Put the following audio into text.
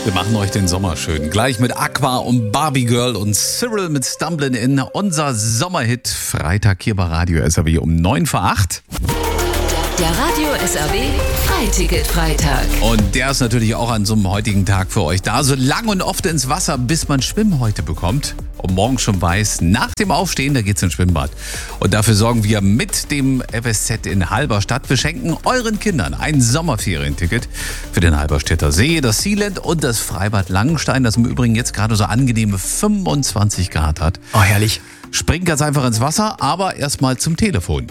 Wir machen euch den Sommer schön. Gleich mit Aqua und Barbie Girl und Cyril mit Stumblin' In. Unser Sommerhit Freitag hier bei Radio SAW um 9 vor 8. Der Radio SAW Freiticket-Freitag. Und der ist natürlich auch an so einem heutigen Tag für euch da. So lang und oft ins Wasser, bis man Schwimmhäute bekommt. Und morgen schon weiß, nach dem Aufstehen, da geht's ins Schwimmbad. Und dafür sorgen wir mit dem FSZ in Halberstadt. Wir schenken euren Kindern ein Sommerferienticket für den Halberstädter See, das Sealand und das Freibad Langenstein, das im Übrigen jetzt gerade so angenehme 25 Grad hat. Oh, herrlich. Springt ganz einfach ins Wasser, aber erstmal zum Telefon.